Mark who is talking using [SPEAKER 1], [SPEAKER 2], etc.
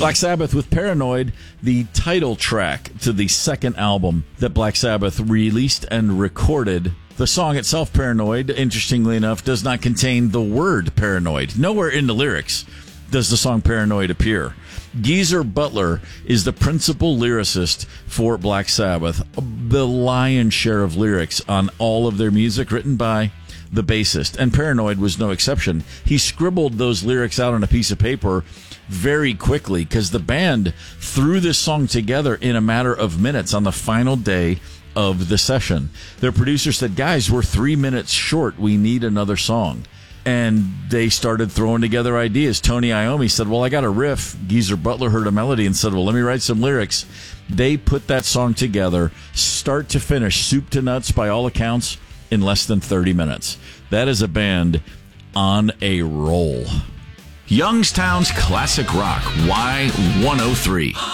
[SPEAKER 1] Black Sabbath with Paranoid, the title track to the second album that Black Sabbath released and recorded. The song itself, Paranoid, interestingly enough, does not contain the word paranoid. Nowhere in the lyrics does the song Paranoid appear. Geezer Butler is the principal lyricist for Black Sabbath. The lion's share of lyrics on all of their music written by the bassist, and Paranoid was no exception. He scribbled those lyrics out on a piece of paper very quickly because the band threw this song together in a matter of minutes on the final day of the session. Their producer said, guys, we're 3 minutes short. We need another song. And they started throwing together ideas. Tony Iommi said, well, I got a riff. Geezer Butler heard a melody and said, well, let me write some lyrics. They put that song together, start to finish, soup to nuts, by all accounts, in less than 30 minutes. That is a band on a roll.
[SPEAKER 2] Youngstown's Classic Rock, Y103.